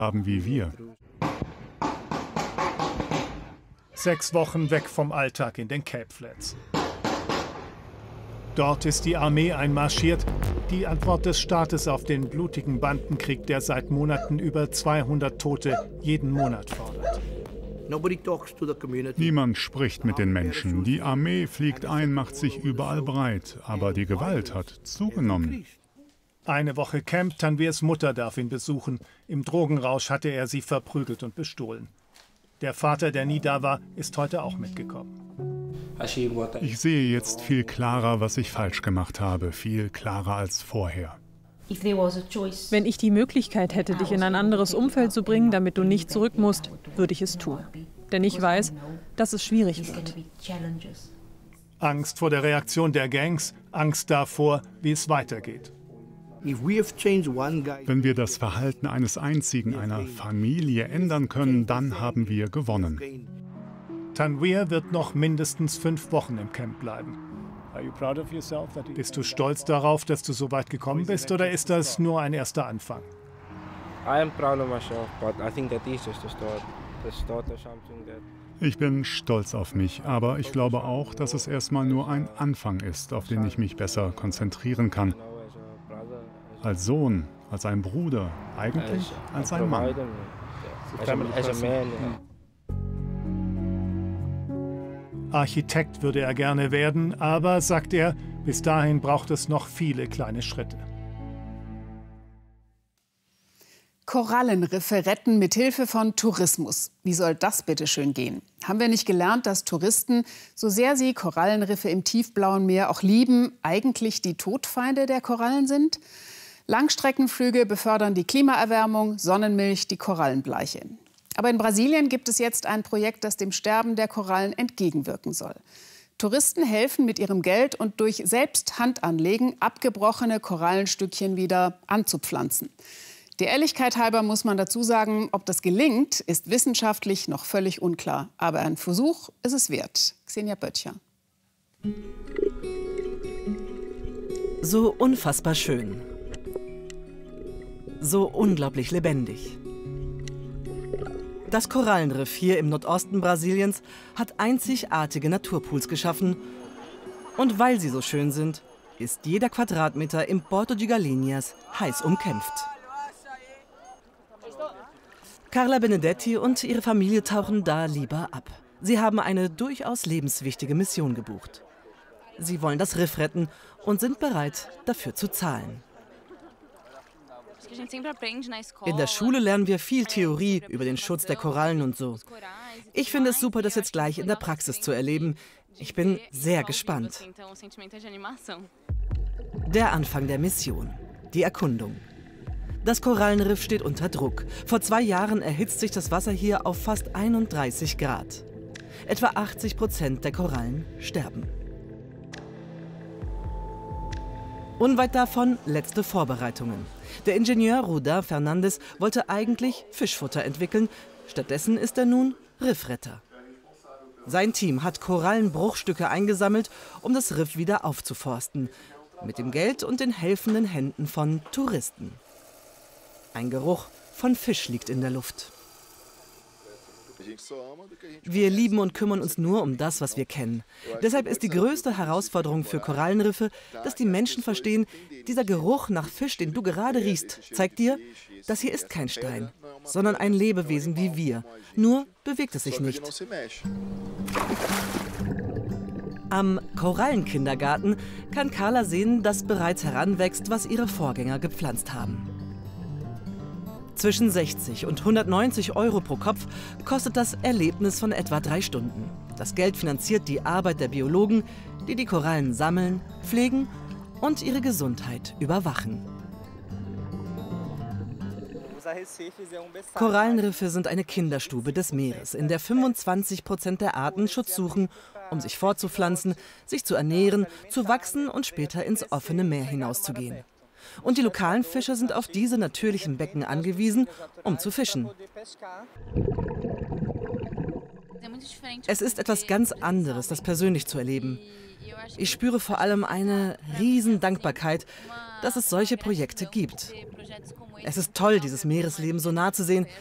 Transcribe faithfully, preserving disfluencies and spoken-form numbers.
haben wie wir. Sechs Wochen weg vom Alltag in den Cape Flats. Dort ist die Armee einmarschiert, die Antwort des Staates auf den blutigen Bandenkrieg, der seit Monaten über zweihundert Tote jeden Monat fordert. Niemand spricht mit den Menschen. Die Armee fliegt ein, macht sich überall breit. Aber die Gewalt hat zugenommen. Eine Woche Camp, Tanwirs Mutter darf ihn besuchen. Im Drogenrausch hatte er sie verprügelt und bestohlen. Der Vater, der nie da war, ist heute auch mitgekommen. Ich sehe jetzt viel klarer, was ich falsch gemacht habe. Viel klarer als vorher. Wenn ich die Möglichkeit hätte, dich in ein anderes Umfeld zu bringen, damit du nicht zurück musst, würde ich es tun. Denn ich weiß, dass es schwierig wird. Angst vor der Reaktion der Gangs, Angst davor, wie es weitergeht. Wenn wir das Verhalten eines einzigen, einer Familie ändern können, dann haben wir gewonnen. Tanwir wird noch mindestens fünf Wochen im Camp bleiben. Bist du stolz darauf, dass du so weit gekommen bist, oder ist das nur ein erster Anfang? Ich bin stolz auf mich, aber ich glaube auch, dass es erstmal nur ein Anfang ist, auf den ich mich besser konzentrieren kann. Als Sohn, als ein Bruder, eigentlich als ein Mann. Architekt würde er gerne werden, aber, sagt er, bis dahin braucht es noch viele kleine Schritte. Korallenriffe retten mit Hilfe von Tourismus. Wie soll das bitte schön gehen? Haben wir nicht gelernt, dass Touristen, so sehr sie Korallenriffe im tiefblauen Meer auch lieben, eigentlich die Todfeinde der Korallen sind? Langstreckenflüge befördern die Klimaerwärmung, Sonnenmilch die Korallenbleiche. Aber in Brasilien gibt es jetzt ein Projekt, das dem Sterben der Korallen entgegenwirken soll. Touristen helfen mit ihrem Geld und durch selbst Handanlegen abgebrochene Korallenstückchen wieder anzupflanzen. Der Ehrlichkeit halber muss man dazu sagen, ob das gelingt, ist wissenschaftlich noch völlig unklar. Aber ein Versuch ist es wert. Xenia Böttcher. So unfassbar schön. So unglaublich lebendig. Das Korallenriff hier im Nordosten Brasiliens hat einzigartige Naturpools geschaffen. Und weil sie so schön sind, ist jeder Quadratmeter im Porto de Galinhas heiß umkämpft. Carla Benedetti und ihre Familie tauchen da lieber ab. Sie haben eine durchaus lebenswichtige Mission gebucht. Sie wollen das Riff retten und sind bereit, dafür zu zahlen. In der Schule lernen wir viel Theorie über den Schutz der Korallen und so. Ich finde es super, das jetzt gleich in der Praxis zu erleben. Ich bin sehr gespannt. Der Anfang der Mission, die Erkundung. Das Korallenriff steht unter Druck. Vor zwei Jahren erhitzt sich das Wasser hier auf fast einunddreißig Grad. Etwa achtzig Prozent der Korallen sterben. Unweit davon letzte Vorbereitungen. Der Ingenieur Rudá Fernandes wollte eigentlich Fischfutter entwickeln. Stattdessen ist er nun Riffretter. Sein Team hat Korallenbruchstücke eingesammelt, um das Riff wieder aufzuforsten. Mit dem Geld und den helfenden Händen von Touristen. Ein Geruch von Fisch liegt in der Luft. Wir lieben und kümmern uns nur um das, was wir kennen. Deshalb ist die größte Herausforderung für Korallenriffe, dass die Menschen verstehen, dieser Geruch nach Fisch, den du gerade riechst, zeigt dir, das hier ist kein Stein, sondern ein Lebewesen wie wir. Nur bewegt es sich nicht. Am Korallenkindergarten kann Carla sehen, dass bereits heranwächst, was ihre Vorgänger gepflanzt haben. Zwischen sechzig und hundertneunzig Euro pro Kopf kostet das Erlebnis von etwa drei Stunden. Das Geld finanziert die Arbeit der Biologen, die die Korallen sammeln, pflegen und ihre Gesundheit überwachen. Korallenriffe sind eine Kinderstube des Meeres, in der fünfundzwanzig Prozent der Arten Schutz suchen, um sich fortzupflanzen, sich zu ernähren, zu wachsen und später ins offene Meer hinauszugehen. Und die lokalen Fischer sind auf diese natürlichen Becken angewiesen, um zu fischen. Es ist etwas ganz anderes, das persönlich zu erleben. Ich spüre vor allem eine riesen Dankbarkeit, dass es solche Projekte gibt. Es ist toll, dieses Meeresleben so nah zu sehen,